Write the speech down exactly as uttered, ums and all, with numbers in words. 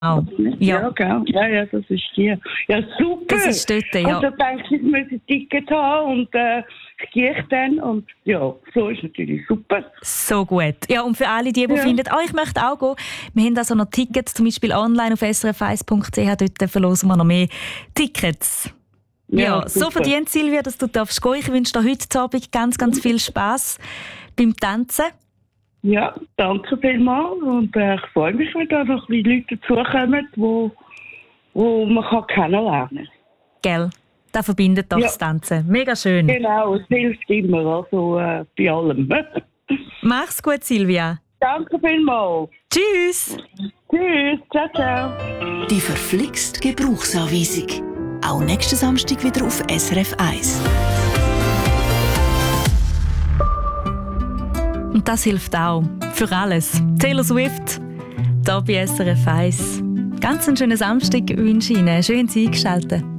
Ja. Ja, gell? Ja, ja, das ist die. Ja, super. Das ist dort, ja. Und dann denke ich, ich muss ein Ticket haben und äh, ich gehe dann und ja, so ist natürlich super. So gut. Ja, und für alle, die, die Ja. finden, oh, ich möchte auch gehen, wir haben also noch Tickets, zum Beispiel online auf s r f eins punkt c h, dort verlosen wir noch mehr Tickets. Ja, Ja, so super. verdient Silvia, dass du darfst gehen. Ich wünsche dir heute Abend ganz, ganz viel Spass beim Tanzen. Ja, danke vielmals und äh, ich freue mich, wenn da noch ein bisschen Leute dazukommen, wo, wo man kann kennenlernen kann. Gell? Das verbindet doch Ja. das Tanzen. Mega schön. Genau, es hilft immer, also äh, bei allem. Mach's gut, Silvia. Danke vielmals. Tschüss. Tschüss, ciao, ciao. Die verflixt Gebrauchsanweisung. Auch nächsten Samstag wieder auf S R F eins. Und das hilft auch. Für alles. Taylor Swift, hier bei S R F eins. Ganz einen schönen Samstag wünsche ich Ihnen. Schön, Sie eingeschaltet.